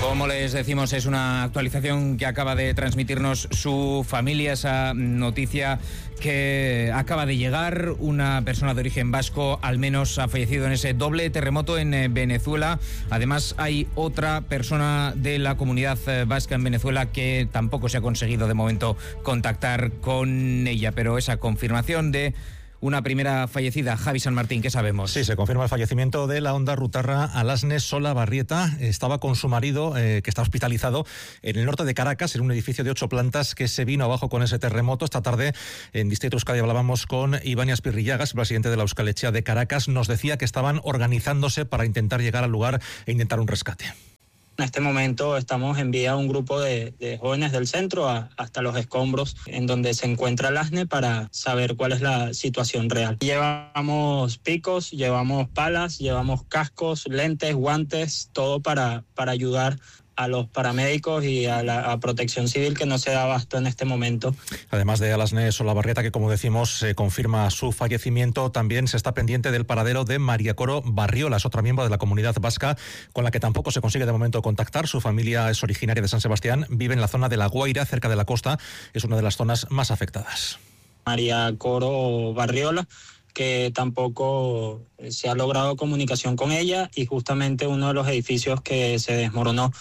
Como les decimos, es una actualización que acaba de transmitirnos su familia, esa noticia que acaba de llegar. Una persona de origen vasco al menos ha fallecido en ese doble terremoto en Venezuela. Además, hay otra persona de la comunidad vasca en Venezuela que tampoco se ha conseguido de momento contactar con ella, pero esa confirmación de una primera fallecida. Javi San Martín, ¿qué sabemos? Sí, se confirma el fallecimiento de la ondarrutarra Alasne Solabarrieta. Estaba con su marido, que está hospitalizado en el norte de Caracas, en un edificio de 8 plantas que se vino abajo con ese terremoto. Esta tarde en Distrito Euskadi hablábamos con Iván Aspirrillagas, presidente de la Euskal Etxea de Caracas. Nos decía que estaban organizándose para intentar llegar al lugar e intentar un rescate. En este momento estamos enviando un grupo de jóvenes del centro hasta los escombros en donde se encuentra Alasne para saber cuál es la situación real. Llevamos picos, llevamos palas, llevamos cascos, lentes, guantes, todo para ayudar a los paramédicos y a la protección civil que no se da abasto en este momento. Además de Alasne Solabarrieta, que como decimos se confirma su fallecimiento, también se está pendiente del paradero de María Coro Barriola, es otra miembro de la comunidad vasca con la que tampoco se consigue de momento contactar. Su familia es originaria de San Sebastián, vive en la zona de La Guaira, cerca de la costa, es una de las zonas más afectadas. María Coro Barriola, que tampoco se ha logrado comunicación con ella, y justamente uno de los edificios que se desmoronó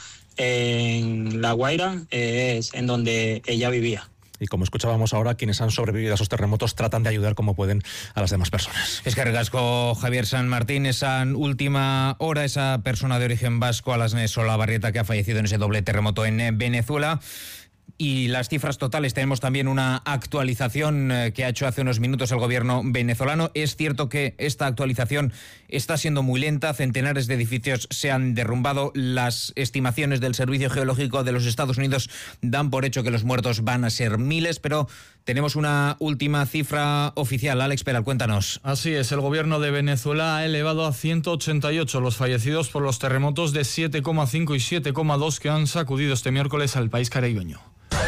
en La Guaira es en donde ella vivía. Y como escuchábamos ahora, quienes han sobrevivido a esos terremotos tratan de ayudar como pueden a las demás personas. Es que recasco Javier San Martín, esa última hora, esa persona de origen vasco, Alasne Solabarrieta, que ha fallecido en ese doble terremoto en Venezuela. Y las cifras totales, tenemos también una actualización que ha hecho hace unos minutos el gobierno venezolano. Es cierto que esta actualización está siendo muy lenta, centenares de edificios se han derrumbado. Las estimaciones del Servicio Geológico de los Estados Unidos dan por hecho que los muertos van a ser miles, pero tenemos una última cifra oficial. Alex Peral, cuéntanos. Así es, el gobierno de Venezuela ha elevado a 188 los fallecidos por los terremotos de 7,5 y 7,2 que han sacudido este miércoles al país caribeño.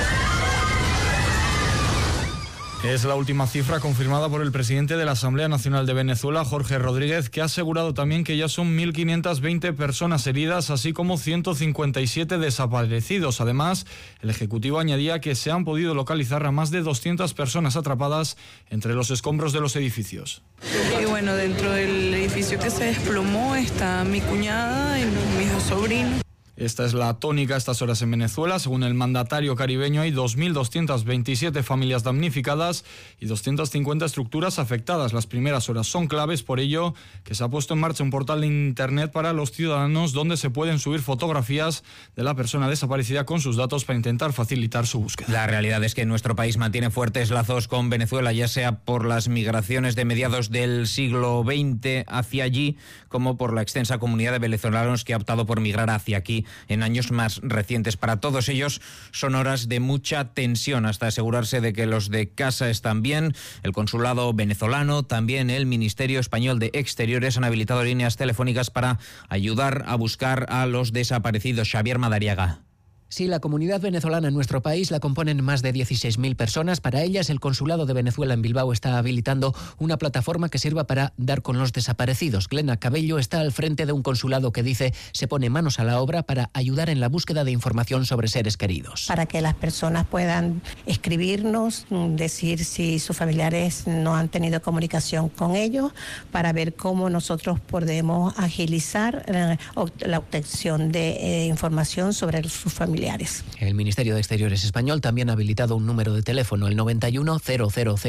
Es la última cifra confirmada por el presidente de la Asamblea Nacional de Venezuela, Jorge Rodríguez, que ha asegurado también que ya son 1.520 personas heridas, así como 157 desaparecidos. Además, el Ejecutivo añadía que se han podido localizar a más de 200 personas atrapadas entre los escombros de los edificios. Y bueno, dentro del edificio que se desplomó está mi cuñada y mis dos sobrinos. Esta es la tónica a estas horas en Venezuela. Según el mandatario caribeño, hay 2.227 familias damnificadas y 250 estructuras afectadas. Las primeras horas son claves, por ello que se ha puesto en marcha un portal de internet para los ciudadanos donde se pueden subir fotografías de la persona desaparecida con sus datos para intentar facilitar su búsqueda. La realidad es que nuestro país mantiene fuertes lazos con Venezuela, ya sea por las migraciones de mediados del siglo XX hacia allí, como por la extensa comunidad de venezolanos que ha optado por migrar hacia aquí en años más recientes. Para todos ellos son horas de mucha tensión hasta asegurarse de que los de casa están bien. El consulado venezolano, también el Ministerio Español de Exteriores han habilitado líneas telefónicas para ayudar a buscar a los desaparecidos. Xavier Madariaga. Sí, la comunidad venezolana en nuestro país la componen más de 16.000 personas. Para ellas, el Consulado de Venezuela en Bilbao está habilitando una plataforma que sirva para dar con los desaparecidos. Glena Cabello está al frente de un consulado que dice se pone manos a la obra para ayudar en la búsqueda de información sobre seres queridos. Para que las personas puedan escribirnos, decir si sus familiares no han tenido comunicación con ellos, para ver cómo nosotros podemos agilizar la obtención de información sobre sus familiares. El Ministerio de Exteriores español también ha habilitado un número de teléfono, el 91 000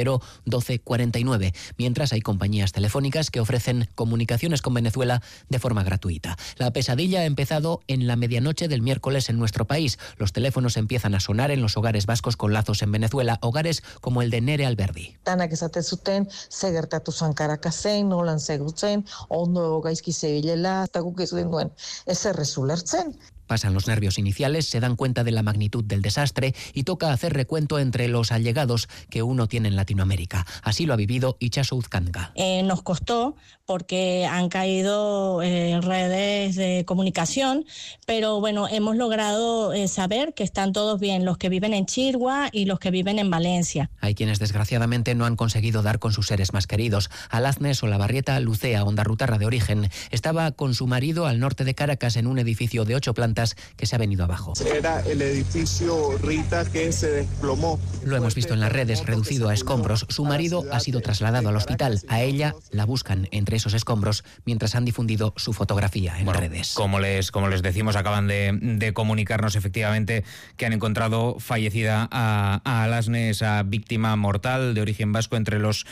1249, mientras hay compañías telefónicas que ofrecen comunicaciones con Venezuela de forma gratuita. La pesadilla ha empezado en la medianoche del miércoles en nuestro país. Los teléfonos empiezan a sonar en los hogares vascos con lazos en Venezuela, hogares como el de Nere Alberdi. Pasan los nervios iniciales, se dan cuenta de la magnitud del desastre y toca hacer recuento entre los allegados que uno tiene en Latinoamérica. Así lo ha vivido Itxaso Uzkanga. Nos costó porque han caído redes de comunicación, pero bueno, hemos logrado saber que están todos bien, los que viven en Chirgua y los que viven en Valencia. Hay quienes desgraciadamente no han conseguido dar con sus seres más queridos. Alasne Solabarrieta Lucea, ondarrutarra de origen, estaba con su marido al norte de Caracas en un edificio de 8 plantas tormentas que se ha venido abajo. Era el edificio Rita que se desplomó. Lo hemos visto en las redes, reducido a escombros. Su marido ha sido trasladado al hospital. A ella la buscan entre esos escombros mientras han difundido su fotografía en redes. Como les decimos, acaban de comunicarnos efectivamente que han encontrado fallecida a Alasne, esa víctima mortal de origen vasco, entre los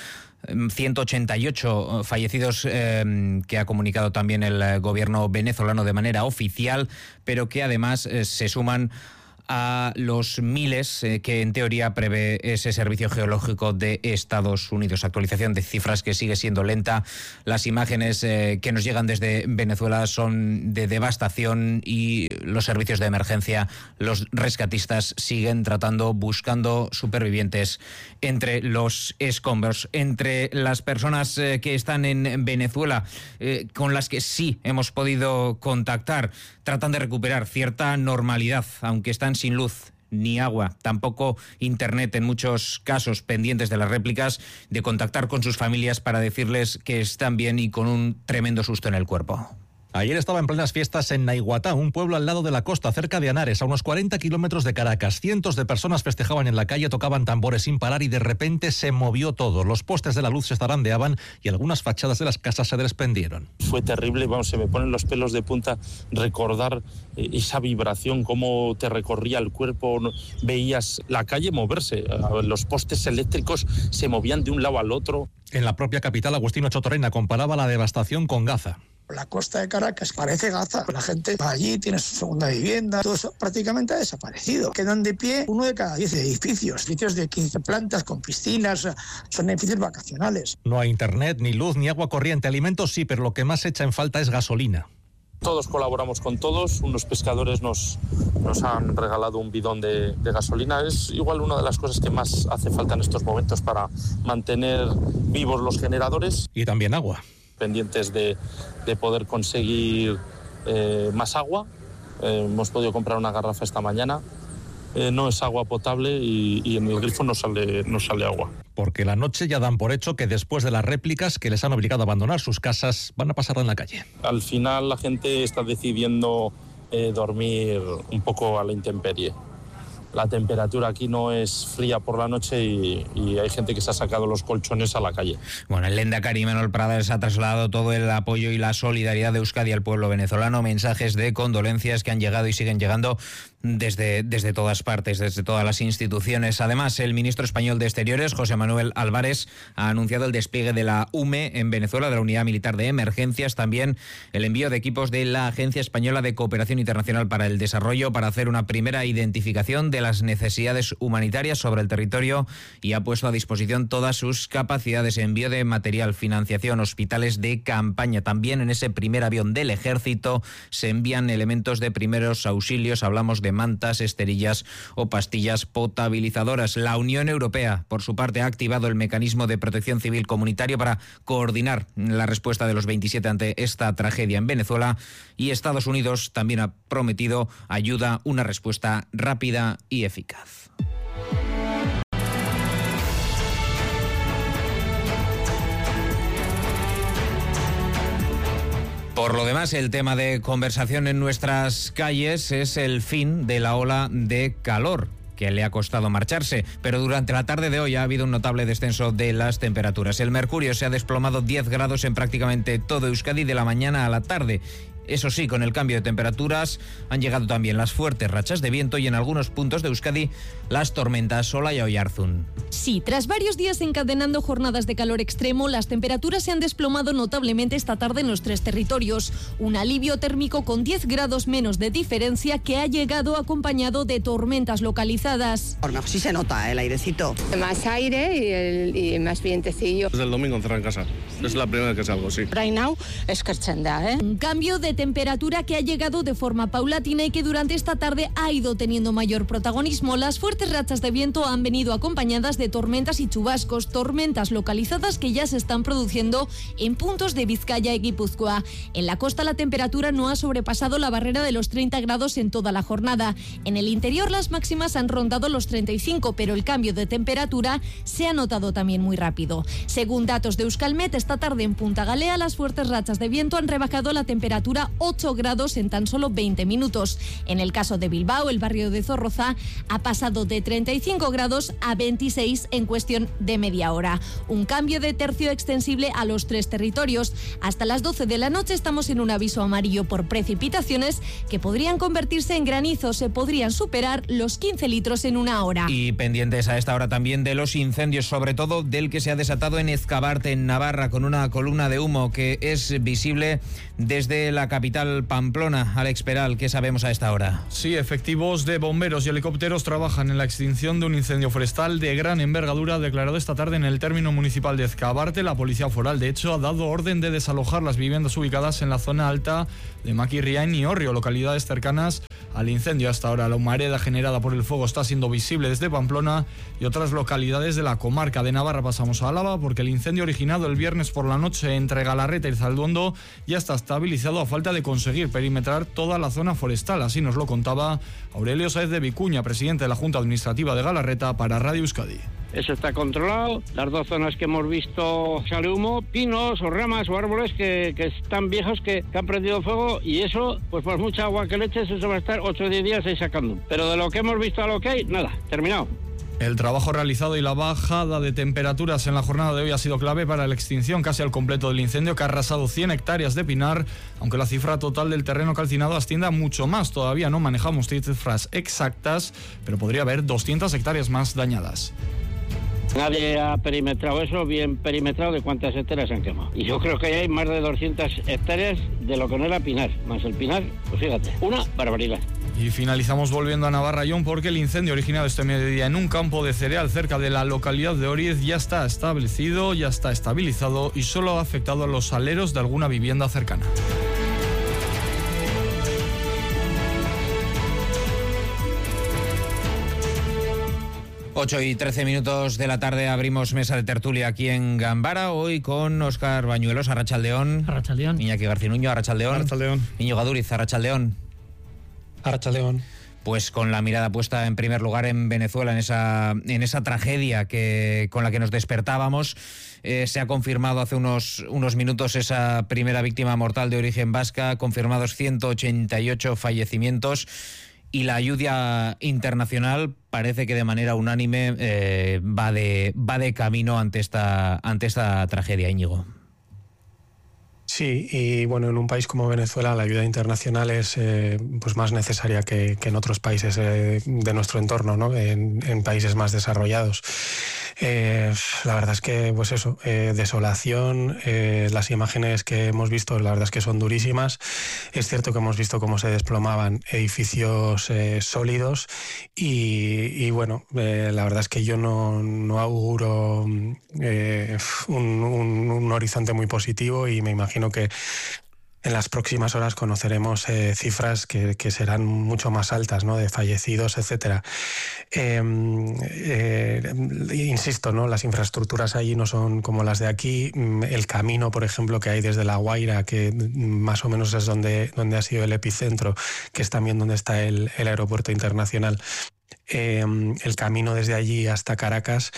188 fallecidos que ha comunicado también el gobierno venezolano de manera oficial, pero que además se suman a los miles que en teoría prevé ese Servicio Geológico de Estados Unidos. Actualización de cifras que sigue siendo lenta. Las imágenes que nos llegan desde Venezuela son de devastación y los servicios de emergencia, los rescatistas siguen buscando supervivientes entre los escombros. Entre las personas que están en Venezuela, con las que sí hemos podido contactar, tratan de recuperar cierta normalidad, aunque están sin luz ni agua, tampoco internet en muchos casos, pendientes de las réplicas, de contactar con sus familias para decirles que están bien y con un tremendo susto en el cuerpo. Ayer estaba en plenas fiestas en Naiguatá, un pueblo al lado de la costa, cerca de Henares, a unos 40 kilómetros de Caracas. Cientos de personas festejaban en la calle, tocaban tambores sin parar y de repente se movió todo. Los postes de la luz se zarandeaban y algunas fachadas de las casas se desprendieron. Fue terrible, se me ponen los pelos de punta recordar esa vibración, cómo te recorría el cuerpo, veías la calle moverse, los postes eléctricos se movían de un lado al otro. En la propia capital, Agustino Chotorena comparaba la devastación con Gaza. La costa de Caracas parece Gaza. La gente va allí, tiene su segunda vivienda. Todo eso prácticamente ha desaparecido. Quedan de pie 1 de cada 10 edificios de 15 plantas con piscinas. Son edificios vacacionales. No hay internet, ni luz, ni agua corriente. Alimentos sí, pero lo que más echa en falta es gasolina. Todos colaboramos con todos. Unos pescadores nos han regalado un bidón de gasolina. Es igual una de las cosas que más hace falta en estos momentos para mantener vivos los generadores. Y también agua. Pendientes de poder conseguir más agua. Hemos podido comprar una garrafa esta mañana. No es agua potable y en el grifo no sale agua. Porque la noche ya dan por hecho que después de las réplicas que les han obligado a abandonar sus casas, van a pasar en la calle. Al final la gente está decidiendo dormir un poco a la intemperie. La temperatura aquí no es fría por la noche y hay gente que se ha sacado los colchones a la calle. Bueno, el lehendakari Manuel Prades ha trasladado todo el apoyo y la solidaridad de Euskadi al pueblo venezolano. Mensajes de condolencias que han llegado y siguen llegando desde todas partes, desde todas las instituciones. Además, el ministro español de Exteriores, José Manuel Álvarez, ha anunciado el despliegue de la UME en Venezuela, de la Unidad Militar de Emergencias, también el envío de equipos de la Agencia Española de Cooperación Internacional para el Desarrollo para hacer una primera identificación de las necesidades humanitarias sobre el territorio y ha puesto a disposición todas sus capacidades. Envío de material, financiación, hospitales de campaña. También en ese primer avión del Ejército se envían elementos de primeros auxilios. Hablamos de mantas, esterillas o pastillas potabilizadoras. La Unión Europea, por su parte, ha activado el mecanismo de protección civil comunitario para coordinar la respuesta de los 27 ante esta tragedia en Venezuela, y Estados Unidos también ha prometido ayuda, una respuesta rápida y eficaz. Por lo demás, el tema de conversación en nuestras calles es el fin de la ola de calor que le ha costado marcharse, pero durante la tarde de hoy ha habido un notable descenso de las temperaturas. El mercurio se ha desplomado 10 grados en prácticamente todo Euskadi de la mañana a la tarde. Eso sí, con el cambio de temperaturas han llegado también las fuertes rachas de viento y en algunos puntos de Euskadi las tormentas Olaya y Oyarzún. Sí, tras varios días encadenando jornadas de calor extremo, las temperaturas se han desplomado notablemente esta tarde en los 3 territorios. Un alivio térmico con 10 grados menos de diferencia que ha llegado acompañado de tormentas localizadas. Sí se nota el airecito. Más aire y más vientecillo. Desde el domingo encerrado en casa. Es la primera vez que salgo, sí. Right now es kerchenda, Un cambio de temperatura que ha llegado de forma paulatina y que durante esta tarde ha ido teniendo mayor protagonismo. Las fuertes rachas de viento han venido acompañadas de tormentas y chubascos, tormentas localizadas que ya se están produciendo en puntos de Vizcaya y Guipúzcoa. En la costa la temperatura no ha sobrepasado la barrera de los 30 grados en toda la jornada. En el interior las máximas han rondado los 35, pero el cambio de temperatura se ha notado también muy rápido. Según datos de Euskalmet, esta tarde en Punta Galea las fuertes rachas de viento han rebajado la temperatura temperatura 8 grados en tan solo 20 minutos. En el caso de Bilbao, el barrio de Zorroza ha pasado de 35 grados a 26 en cuestión de media hora. Un cambio de tercio extensible a los 3 territorios. Hasta las 12 de la noche estamos en un aviso amarillo por precipitaciones que podrían convertirse en granizo. Se podrían superar los 15 litros en una hora. Y pendientes a esta hora también de los incendios, sobre todo del que se ha desatado en Ezcabarte, en Navarra, con una columna de humo que es visible desde la capital Pamplona. Alex Peral, ¿qué sabemos a esta hora? Sí, efectivos de bomberos y helicópteros trabajan en la extinción de un incendio forestal de gran envergadura declarado esta tarde en el término municipal de Ezcabarte. La policía foral, de hecho, ha dado orden de desalojar las viviendas ubicadas en la zona alta de Maquirriain y Orrio, localidades cercanas al incendio. Hasta ahora la humareda generada por el fuego está siendo visible desde Pamplona y otras localidades de la comarca de Navarra. Pasamos a Álava porque el incendio originado el viernes por la noche entre Galarreta y Zalduondo ya está estabilizado a falta de conseguir perimetrar toda la zona forestal. Así nos lo contaba Aurelio Sáez de Vicuña, presidente de la Junta Administrativa de Galarreta, para Radio Euskadi. Eso está controlado. Las 2 zonas que hemos visto sale humo, pinos o ramas o árboles que están viejos, que han prendido fuego, y eso, pues por mucha agua que le eches, eso va a estar 8 o 10 días ahí sacando. Pero de lo que hemos visto a lo que hay, nada, terminado. El trabajo realizado y la bajada de temperaturas en la jornada de hoy ha sido clave para la extinción casi al completo del incendio, que ha arrasado 100 hectáreas de pinar, aunque la cifra total del terreno calcinado asciende a mucho más. Todavía no manejamos cifras exactas, pero podría haber 200 hectáreas más dañadas. Nadie ha perimetrado eso, bien perimetrado de cuántas hectáreas se han quemado. Y yo creo que hay más de 200 hectáreas de lo que no era pinar. Más el pinar, pues fíjate, una barbaridad. Y finalizamos volviendo a Navarra, John, porque el incendio originado este mediodía en un campo de cereal cerca de la localidad de Oriez ya está establecido, ya está estabilizado y solo ha afectado a los aleros de alguna vivienda cercana. Ocho y 13 minutos de la tarde abrimos mesa de tertulia aquí en Gambara, hoy con Óscar Bañuelos, Arratsaldeón. Arratsaldeón. Iñaki Garcinuño, Arratsaldeón. Arratsaldeón. Íñigo Aduriz, Arratsaldeón. Arratsaldeón. Pues con la mirada puesta en primer lugar en Venezuela, en esa tragedia con la que nos despertábamos. Se ha confirmado hace unos minutos esa primera víctima mortal de origen vasca, confirmados 188 fallecimientos. Y la ayuda internacional parece que de manera unánime va de camino ante esta tragedia, Íñigo. Sí, y bueno, en un país como Venezuela la ayuda internacional es pues más necesaria que en otros países de nuestro entorno, ¿no? En países más desarrollados. La verdad es que, pues eso, desolación, las imágenes que hemos visto, la verdad es que son durísimas. Es cierto que hemos visto cómo se desplomaban edificios sólidos y bueno, la verdad es que yo no auguro un horizonte muy positivo y me imagino que en las próximas horas conoceremos cifras que serán mucho más altas, ¿no? De fallecidos, etcétera. Insisto, ¿no? Las infraestructuras allí no son como las de aquí. El camino, por ejemplo, que hay desde La Guaira, que más o menos es donde ha sido el epicentro, que es también donde está el aeropuerto internacional. El camino desde allí hasta Caracas.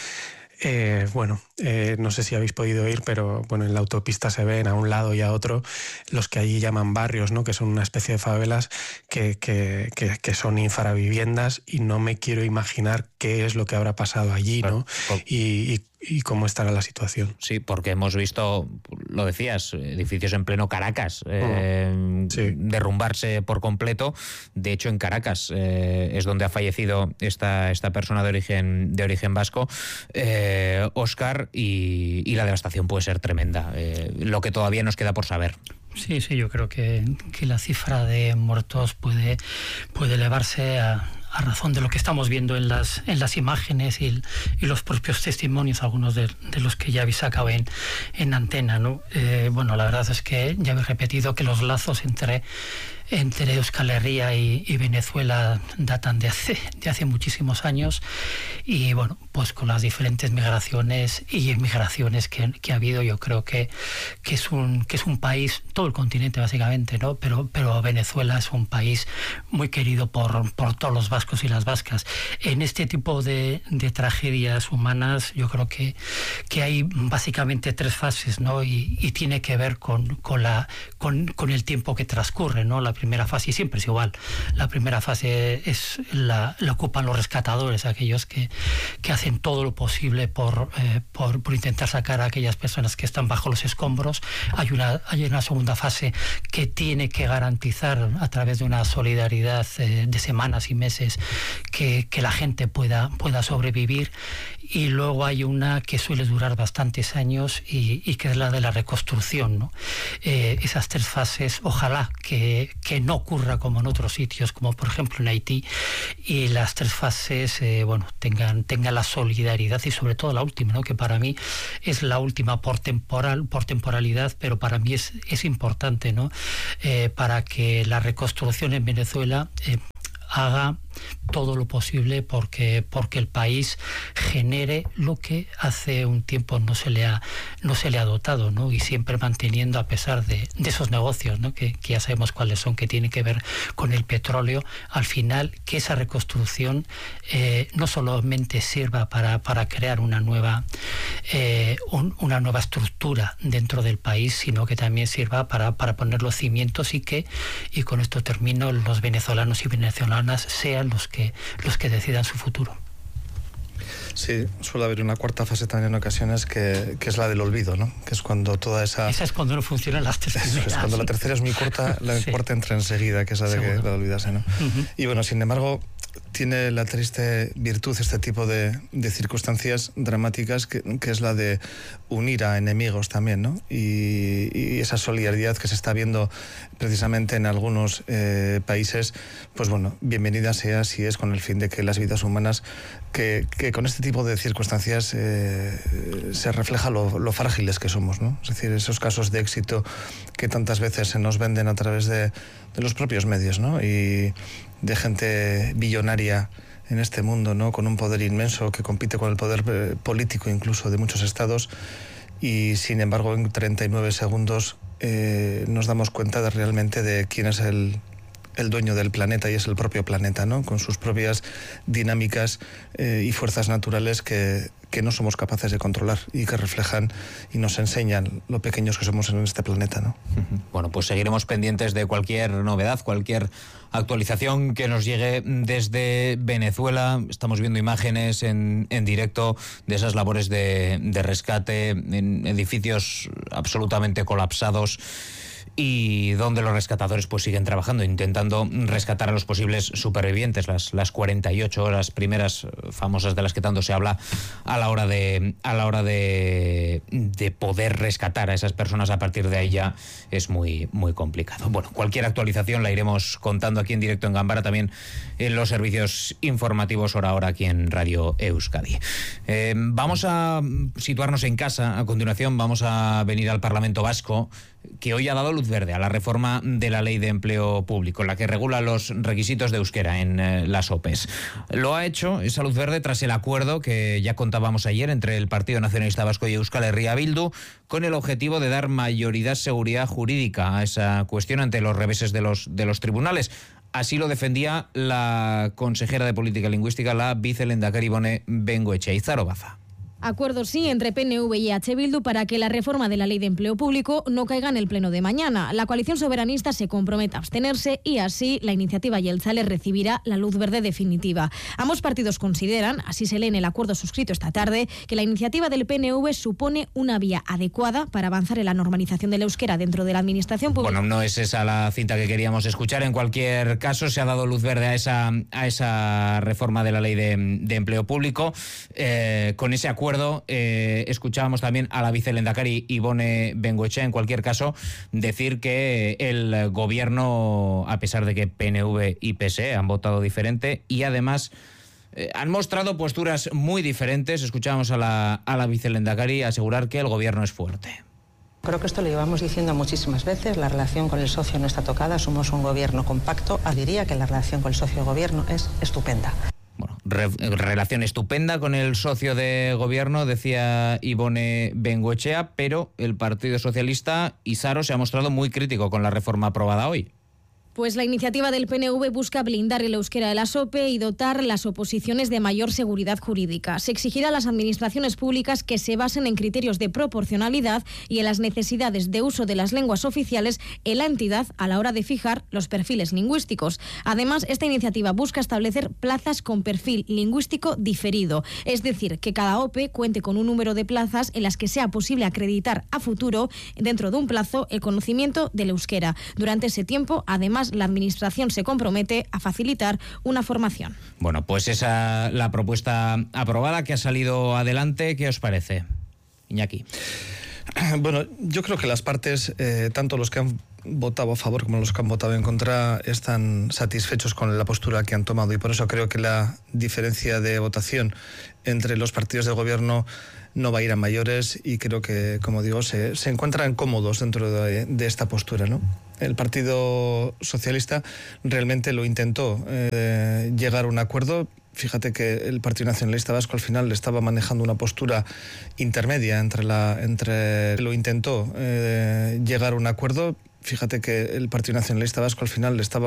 No sé si habéis podido ir, pero bueno, en la autopista se ven a un lado y a otro los que allí llaman barrios, ¿no? Que son una especie de favelas que son infraviviendas, y no me quiero imaginar qué es lo que habrá pasado allí, ¿no? Y cómo estará la situación. Sí, porque hemos visto, lo decías, edificios en pleno Caracas derrumbarse por completo. De hecho, en Caracas es donde ha fallecido esta persona de origen vasco, Óscar, y la devastación puede ser tremenda. Lo que todavía nos queda por saber. Sí, yo creo que la cifra de muertos puede elevarse a razón de lo que estamos viendo en las imágenes y los propios testimonios, algunos de los que ya habéis sacado en antena, ¿no? La verdad es que ya habéis repetido que los lazos entre entre Euskal Herria y Venezuela datan de hace muchísimos años, y bueno, pues con las diferentes migraciones y inmigraciones que ha habido, yo creo que es un país, todo el continente básicamente, ¿no? Pero Venezuela es un país muy querido por todos los vascos y las vascas. En este tipo de tragedias humanas yo creo que hay básicamente 3 fases, ¿no? Y tiene que ver con el tiempo que transcurre, ¿no? La primera fase, y siempre es igual, la primera fase la ocupan los rescatadores, aquellos que hacen todo lo posible por intentar sacar a aquellas personas que están bajo los escombros. Hay una segunda fase que tiene que garantizar a través de una solidaridad de semanas y meses que la gente pueda sobrevivir, y luego hay una que suele durar bastantes años y que es la de la reconstrucción, ¿no? Esas 3 fases, ojalá que no ocurra como en otros sitios, como por ejemplo en Haití, y las 3 fases tengan la solidaridad, y sobre todo la última, ¿no? Que para mí es la última por temporalidad, pero para mí es importante, ¿no? Para que la reconstrucción en Venezuela haga todo lo posible porque el país genere lo que hace un tiempo no se le ha dotado, ¿no? Y siempre manteniendo, a pesar de esos negocios, ¿no? que ya sabemos cuáles son, que tienen que ver con el petróleo, al final que esa reconstrucción no solamente sirva para crear una nueva estructura dentro del país, sino que también sirva para poner los cimientos, y con esto termino, los venezolanos y venezolanas sean los que decidan su futuro. Sí, suele haber una 4ª fase también en ocasiones que es la del olvido, ¿no? Que es cuando toda esa... Esa es cuando no funcionan las 3 primeras. Es cuando la tercera es muy corta, la cuarta entra enseguida, que es la de olvidarse, ¿no? Uh-huh. Y bueno, sin embargo, tiene la triste virtud este tipo de circunstancias dramáticas que es la de unir a enemigos también, ¿no? Y esa solidaridad que se está viendo precisamente en algunos países, pues bueno, bienvenida sea si es con el fin de que las vidas humanas, que con este tipo de circunstancias se refleja lo frágiles que somos, ¿no? Es decir, esos casos de éxito que tantas veces se nos venden a través de los propios medios, ¿no? Y de gente billonaria en este mundo, ¿no? Con un poder inmenso que compite con el poder político incluso de muchos estados, y sin embargo en 39 segundos nos damos cuenta realmente de quién es el dueño del planeta, y es el propio planeta, ¿no? Con sus propias dinámicas y fuerzas naturales que no somos capaces de controlar, y que reflejan y nos enseñan lo pequeños que somos en este planeta, ¿no? Bueno, pues seguiremos pendientes de cualquier novedad, cualquier actualización que nos llegue desde Venezuela. Estamos viendo imágenes en directo de esas labores de rescate en edificios absolutamente colapsados, y donde los rescatadores pues siguen trabajando, intentando rescatar a los posibles supervivientes, las 48 horas primeras famosas de las que tanto se habla, a la hora de poder rescatar a esas personas. A partir de ahí ya es muy, muy complicado. Bueno, cualquier actualización la iremos contando aquí en directo en Gambara, también en los servicios informativos Hora a Hora aquí en Radio Euskadi. Vamos a situarnos en casa. A continuación vamos a venir al Parlamento Vasco, que hoy ha dado luz verde a la reforma de la Ley de Empleo Público, la que regula los requisitos de euskera en las OPEs. Lo ha hecho esa luz verde tras el acuerdo que ya contábamos ayer entre el Partido Nacionalista Vasco y Euskal Herria Bildu, con el objetivo de dar mayoría seguridad jurídica a esa cuestión ante los reveses de los tribunales. Así lo defendía la consejera de Política Lingüística, la vicelehendakari Ibone Bengoechea. Izaro Baza. Acuerdo sí entre PNV y H. Bildu para que la reforma de la Ley de Empleo Público no caiga en el pleno de mañana. La coalición soberanista se compromete a abstenerse, y así la iniciativa Jeltzale recibirá la luz verde definitiva. Ambos partidos consideran, así se lee en el acuerdo suscrito esta tarde, que la iniciativa del PNV supone una vía adecuada para avanzar en la normalización del euskera dentro de la administración pública. Bueno, no es esa la cinta que queríamos escuchar. En cualquier caso, se ha dado luz verde a esa reforma de la Ley de Empleo Público. Con ese acuerdo escuchábamos también a la vicelehendakari Ibone Bengoechea, en cualquier caso, decir que el gobierno, a pesar de que PNV y PSE han votado diferente y además han mostrado posturas muy diferentes, escuchábamos a la vicelehendakari asegurar que el gobierno es fuerte. Creo que esto lo llevamos diciendo muchísimas veces, la relación con el socio no está tocada, somos un gobierno compacto. Diría que la relación con el socio de gobierno es estupenda. Bueno, relación estupenda con el socio de gobierno, decía Ibone Bengoechea, pero el Partido Socialista, Isaro, se ha mostrado muy crítico con la reforma aprobada hoy. Pues la iniciativa del PNV busca blindar el euskera de la SOPE y dotar las oposiciones de mayor seguridad jurídica. Se exigirá a las administraciones públicas que se basen en criterios de proporcionalidad y en las necesidades de uso de las lenguas oficiales en la entidad a la hora de fijar los perfiles lingüísticos. Además, esta iniciativa busca establecer plazas con perfil lingüístico diferido, es decir, que cada OPE cuente con un número de plazas en las que sea posible acreditar a futuro, dentro de un plazo, el conocimiento del euskera. Durante ese tiempo, además, la Administración se compromete a facilitar una formación. Bueno, pues esa la propuesta aprobada que ha salido adelante. ¿Qué os parece, Iñaki? Bueno, yo creo que las partes, tanto los que han votado a favor como los que han votado en contra, están satisfechos con la postura que han tomado, y por eso creo que la diferencia de votación entre los partidos de gobierno no va a ir a mayores, y creo que, como digo, se encuentran cómodos dentro de esta postura, ¿no? El Partido Socialista realmente lo intentó llegar a un acuerdo. Fíjate que el Partido Nacionalista Vasco al final estaba manejando una postura intermedia lo intentó llegar a un acuerdo. Fíjate que el Partido Nacionalista Vasco al final estaba